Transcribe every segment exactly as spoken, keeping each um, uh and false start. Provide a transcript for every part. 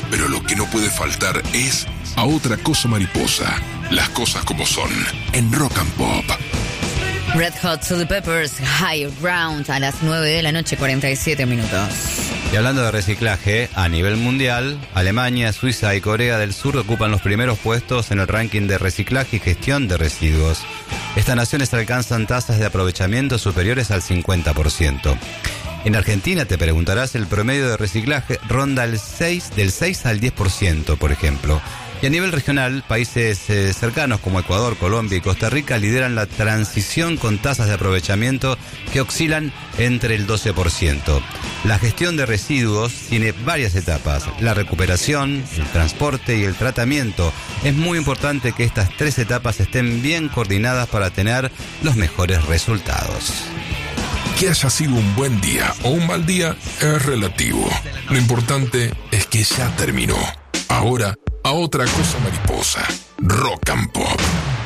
pero lo que no puede faltar es A Otra Cosa Mariposa. Las cosas como son, en Rock and Pop. Red Hot Chili Peppers, Higher Ground, a las nueve de la noche, cuarenta y siete minutos. Y hablando de reciclaje, a nivel mundial, Alemania, Suiza y Corea del Sur ocupan los primeros puestos en el ranking de reciclaje y gestión de residuos. Estas naciones alcanzan tasas de aprovechamiento superiores al cincuenta por ciento. En Argentina, te preguntarás, el promedio de reciclaje ronda el seis, del seis al diez por ciento, por ejemplo. Y a nivel regional, países eh, cercanos como Ecuador, Colombia y Costa Rica lideran la transición con tasas de aprovechamiento que oscilan entre el doce por ciento. La gestión de residuos tiene varias etapas: la recuperación, el transporte y el tratamiento. Es muy importante que estas tres etapas estén bien coordinadas para tener los mejores resultados. Que haya sido un buen día o un mal día es relativo. Lo importante es que ya terminó. Ahora, A Otra Cosa Mariposa. Rock and Pop.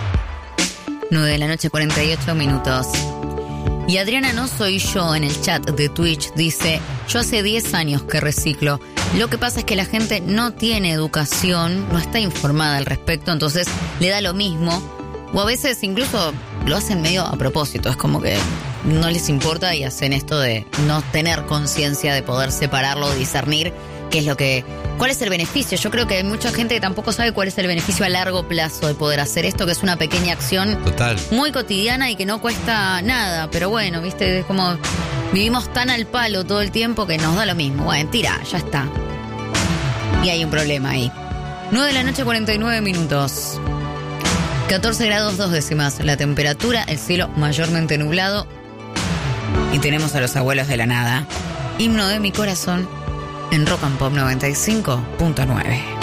nueve de la noche, cuarenta y ocho minutos. Y Adriana No Soy Yo en el chat de Twitch dice: yo hace diez años que reciclo. Lo que pasa es que la gente no tiene educación, no está informada al respecto, entonces le da lo mismo. O a veces incluso lo hacen medio a propósito. Es como que no les importa y hacen esto de no tener conciencia de poder separarlo, discernir qué es lo que... ¿Cuál es el beneficio? Yo creo que hay mucha gente que tampoco sabe cuál es el beneficio a largo plazo de poder hacer esto, que es una pequeña acción Total. muy cotidiana y que no cuesta nada. Pero bueno, viste, es como vivimos tan al palo todo el tiempo que nos da lo mismo. Bueno, tira, ya está. Y hay un problema ahí. nueve de la noche, cuarenta y nueve minutos. catorce grados dos décimas la temperatura, el cielo mayormente nublado. Y tenemos a Los Abuelos de la Nada. Himno de mi corazón en Rock and Pop noventa y cinco punto nueve.